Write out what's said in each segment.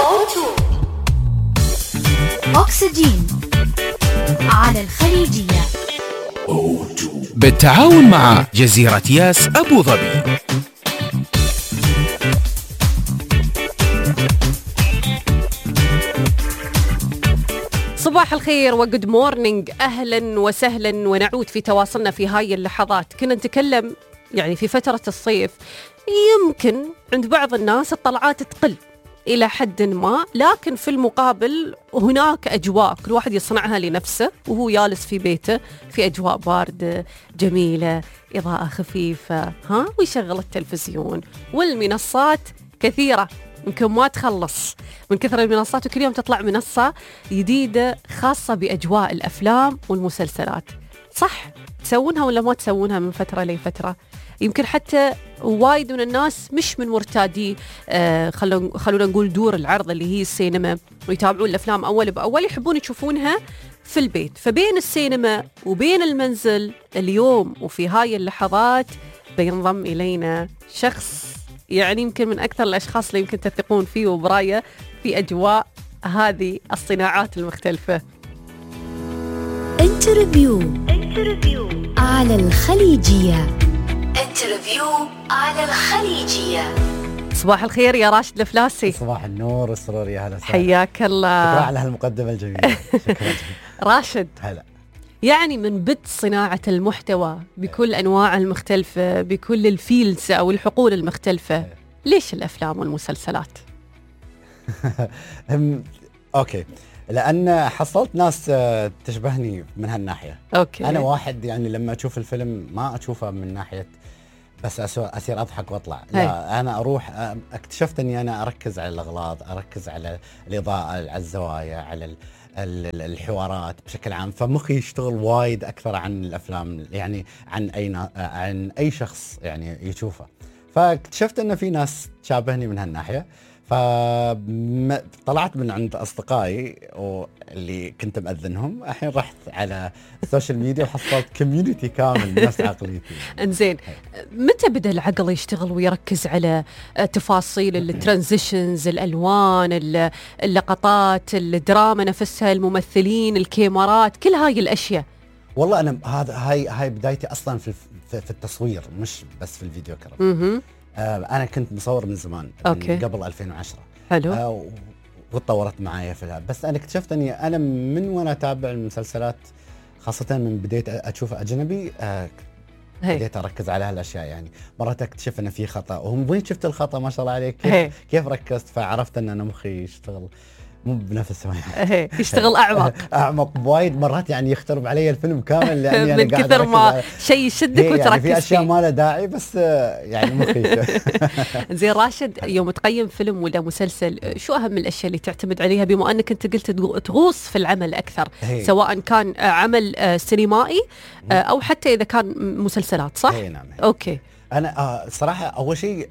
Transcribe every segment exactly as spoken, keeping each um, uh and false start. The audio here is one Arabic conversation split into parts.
أكسجين على الخليجية بالتعاون مع جزيرة ياس أبو ظبي. صباح الخير وجود مورنينج، أهلا وسهلا، ونعود في تواصلنا في هاي اللحظات. كنا نتكلم يعني في فترة الصيف يمكن عند بعض الناس الطلعات تقل إلى حد ما، لكن في المقابل هناك أجواء كل واحد يصنعها لنفسه وهو جالس في بيته في أجواء باردة جميلة، إضاءة خفيفة، ها ويشغل التلفزيون، والمنصات كثيرة يمكن ما تخلص من كثر المنصات، وكل يوم تطلع منصة جديدة خاصة بأجواء الأفلام والمسلسلات. صح تسوونها ولا ما تسوونها من فترة لفترة؟ يمكن حتى وايد من الناس مش من مرتادي آه خلونا خلونا نقول دور العرض اللي هي السينما، ويتابعون الأفلام أول بأول، يحبون يشوفونها في البيت. فبين السينما وبين المنزل اليوم وفي هاي اللحظات بينضم إلينا شخص يعني يمكن من أكثر الأشخاص اللي يمكن تثقون فيه وبراية في أجواء هذه الصناعات المختلفة. انترفيو على الخليجية. انترفيو على الخليجية. صباح الخير يا راشد الفلاسي. صباح النور والسرور، يا هلا وسهلا. حياك الله. شكرا على هالمقدمة الجميلة. شكرا. راشد، هلا. يعني من بدء صناعة المحتوى بكل أنواع المختلفة بكل الفيلدز أو الحقول المختلفة، ليش الأفلام والمسلسلات؟ أوكي، لأن حصلت ناس تشبهني من هالناحية. أوكي. أنا واحد يعني لما أشوف الفيلم ما أشوفه من ناحية بس أصير أضحك وأطلع، لا هي. أنا أروح اكتشفت أني أنا أركز على الأغلاط، أركز على الإضاءة، على الزوايا، على الحوارات بشكل عام، فمخي يشتغل وايد أكثر عن الأفلام، يعني عن أي عن أي شخص يعني يشوفه. فاكتشفت أن في ناس تشابهني من هالناحية، فطلعت من عند أصدقائي اللي كنت مأذنهم، الحين رحت على السوشيال ميديا وحصلت كوميونيتي كامل نفس عقليتي. انزين، متى بدأ العقل يشتغل ويركز على تفاصيل الترانزيشنز، الألوان، اللقطات، الدراما نفسها، الممثلين، الكاميرات، كل هاي الأشياء؟ والله أنا هذا هاي هاي بدايتي أصلا في في التصوير، مش بس في الفيديو كرة. اها. آه أنا كنت مصور من زمان، أوكي. من قبل ألفين وعشرة. حلو. آه وتطورت معايا في الهاب، بس أنا اكتشفت أني أنا من وأنا أتابع المسلسلات، خاصة من بديت أشوف أجنبي، آه بديت أركز على هالأشياء. يعني مرات أكتشف أن في خطأ، وهم وين شفت الخطأ ما شاء الله عليك، كيف, كيف ركزت، فعرفت أن أنا مخي يشتغل مو بنفس ما يشتغل أعمق أعمق بوايد مرات، يعني يخترب علي الفيلم كامل لأني من كثر ما شيء يشدك وتركز يعني في أشياء ما له داعي، بس يعني مخي. زين راشد، يوم تقيم فيلم ولا مسلسل شو أهم الأشياء اللي تعتمد عليها، بما أنك أنت قلت تغوص في العمل أكثر، هي. سواء كان عمل سينمائي أو حتى إذا كان مسلسلات، صح؟ هي نعم. أوكي. أنا آه صراحة أول شيء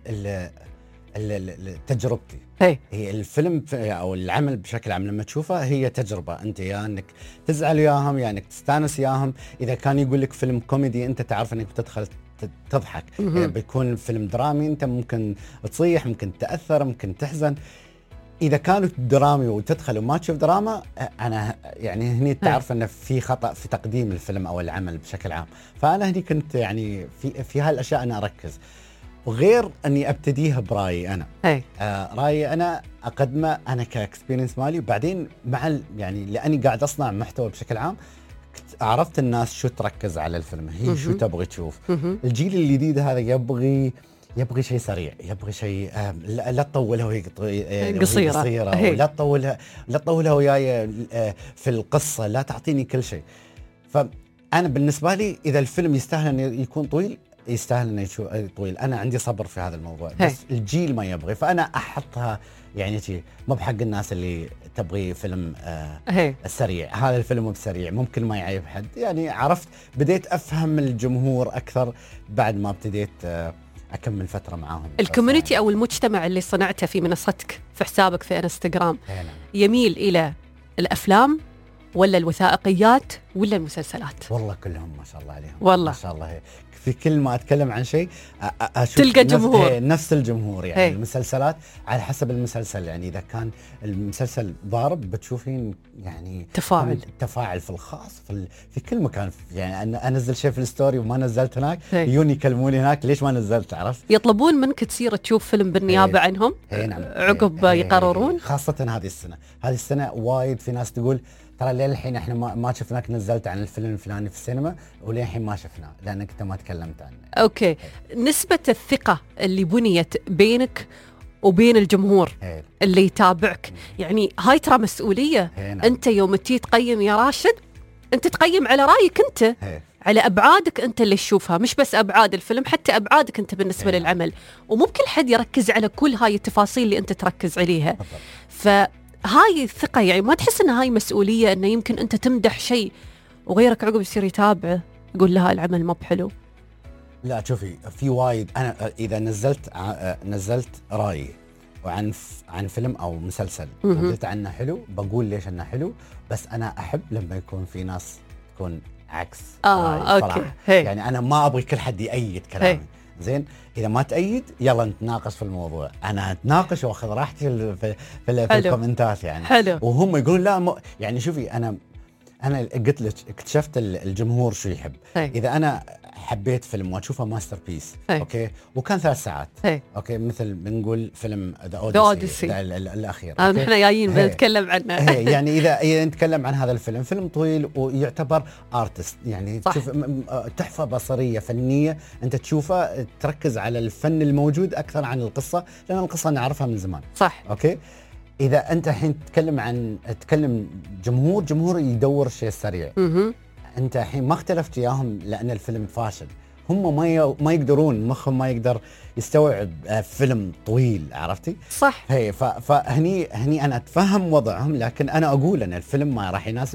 تجربتي، هي. هي الفيلم او العمل بشكل عام لما تشوفه هي تجربه، انت يا انك تزعل وياهم يا انك تستانس وياهم. اذا كان يقول لك فيلم كوميدي انت تعرف انك بتدخل تضحك، يعني بيكون فيلم درامي انت ممكن تصيح، ممكن تاثر، ممكن تحزن. اذا كانوا درامي وتدخل وما تشوف دراما، انا يعني هني تعرف ان في خطا في تقديم الفيلم او العمل بشكل عام. فانا هني كنت يعني في في هالاشياء انا اركز، وغير اني ابتديها برايي انا. آه رايي انا اقدمه انا كاكسبيرينس مالي، وبعدين مع يعني لاني قاعد اصنع محتوى بشكل عام، عرفت الناس شو تركز على الفيلم، هي شو تبغي تشوف. الجيل الجديد هذا يبغي يبغي شيء سريع، يبغي شيء آه لا, لا تطولها وهي قصيره، قصيره ولا تطولها لا تطولها وياي آه في القصه، لا تعطيني كل شيء. فانا بالنسبه لي اذا الفيلم يستاهل انه يكون طويل، يستاهل انه يكون طويل. انا عندي صبر في هذا الموضوع، بس هي. الجيل ما يبغي، فانا احطها يعني شيء مو بحق الناس اللي تبغي فيلم آه سريع. هذا الفيلم مو بسريع، ممكن ما يعيب حد. يعني عرفت، بديت افهم الجمهور اكثر بعد ما ابتديت آه اكمل فتره معاهم. الكوميونتي او المجتمع اللي صنعته في منصتك، في حسابك في انستغرام، يميل الى الافلام ولا الوثائقيات ولا المسلسلات؟ والله كلهم ما شاء الله عليهم. والله ما شاء الله. في كل ما اتكلم عن شيء أ- أ- اشوف تلقى نفس جمهور. إيه، نفس الجمهور يعني إيه. المسلسلات على حسب المسلسل، يعني اذا كان المسلسل ضارب بتشوفين يعني تفاعل. تفاعل في الخاص في, ال... في كل مكان، يعني أنا انزل شيء في الستوري وما نزلت هناك إيه. يجون يكلموني هناك ليش ما نزلت، عرفت؟ يطلبون منك تصير تشوف فيلم بالنيابة إيه. عنهم إيه نعم. عقب إيه. إيه. يقررون. خاصة هذه السنة، هذه السنة وايد في ناس تقول ترى للحين احنا ما, ما شفناك نزلت عن الفيلم الفلاني في السينما وللحين ما شفناه لانك انت ما تكلمت عنه. اوكي، نسبة الثقة اللي بنيت بينك وبين الجمهور إيه. اللي يتابعك، يعني هاي ترى مسؤولية. إيه نعم. انت يوم تجي تقيم يا راشد، انت تقيم على رايك انت، إيه. على ابعادك انت اللي تشوفها، مش بس ابعاد الفيلم، حتى ابعادك انت بالنسبه إيه. للعمل، ومو بكل حد يركز على كل هاي التفاصيل اللي انت تركز عليها. بالضبط. فهاي الثقه، يعني ما تحس ان هاي مسؤوليه، انه يمكن انت تمدح شيء وغيرك عقب يصير يتابعه يقول لها العمل ما بحلو؟ لا شوفي، في وايد انا اذا نزلت ع- نزلت رايي وعن ف- عن فيلم او مسلسل مهم. قلت عنه حلو بقول ليش انه حلو، بس انا احب لما يكون في ناس تكون عكس آه، رأيي أوكي. صراحة. هي. يعني انا ما ابغي كل حد يأيد هي. كلامي، زين اذا ما تأيد يلا نتناقش في الموضوع، انا اتناقش واخذ راحتي في ال- في, في, في حلو. الكومنتات يعني. حلو. وهم يقولون لا م... يعني شوفي انا انا قلت لك اكتشفت ال- الجمهور شو يحب. هي. اذا انا حبيت فيلم واشوفه ماستر بيس هي. اوكي وكان ثلاث ساعات هي. اوكي مثل بنقول فيلم ذا The Odyssey. الاخير آه، أوكي؟ نحن جايين هي. بنتكلم عنه. هي، يعني اذا اذا نتكلم عن هذا الفيلم، فيلم طويل ويعتبر ارتست، يعني صح. تشوف م- م- تحفه بصريه فنيه، انت تشوفه تركز على الفن الموجود اكثر عن القصه، لان القصه نعرفها من زمان صح. اوكي. اذا انت الحين تتكلم عن تتكلم جمهور جمهور يدور الشيء السريع، مهم. انت الحين ما اختلفت وياهم لان الفيلم فاشل، هم ما ي... ما يقدرون، مخهم ما يقدر يستوعب آه، فيلم طويل، عرفتي؟ صح. هي ف... فهني هني انا اتفهم وضعهم، لكن انا اقول ان الفيلم ما راح يناسب